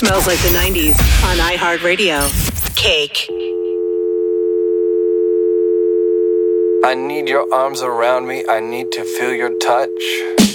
Smells Like the 90s on iHeartRadio. Cake. I need your arms around me. I need to feel your touch.